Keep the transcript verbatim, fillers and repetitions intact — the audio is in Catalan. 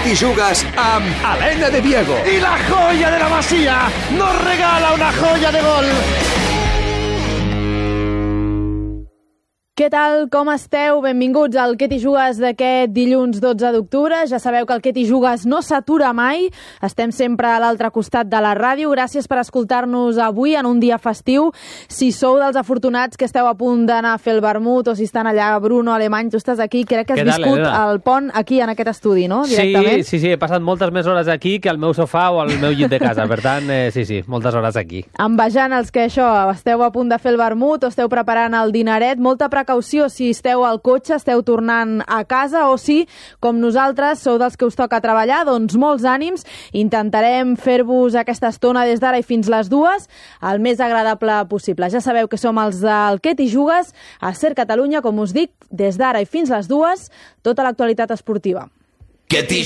T'hi jugues amb Helena de Diego. Y la joya de la Masía nos regala una joya de gol. Què tal, com esteu? Benvinguts al Què t'hi jugues d'aquest dilluns dotze d'octubre. Ja sabeu que el Què t'hi jugues no s'atura mai. Estem sempre a l'altre costat de la ràdio. Gràcies per escoltar-nos avui en un dia festiu. Si sou dels afortunats que esteu a punt d'anar a fer el vermut o si estan allà Bruno, Alemany, tu estàs aquí. Crec que has viscut el pont aquí en aquest estudi, no? Directament. Sí, sí, sí. He passat moltes més hores aquí que al meu sofà o al meu llit de casa. Per tant, eh, sí, sí, moltes hores aquí. Envejant els que això, esteu a punt de fer el vermut o esteu preparant el dinaret. Molta precaució si esteu al cotxe, esteu tornant a casa o si, com nosaltres, sou dels que us toca treballar, doncs molts ànims. Intentarem fer-vos aquesta estona des d'ara i fins les dues el més agradable possible. Ja sabeu que som els del Què t'hi jugues a Ser Catalunya, com us dic, des d'ara i fins les dues, tota l'actualitat esportiva. Que t'hi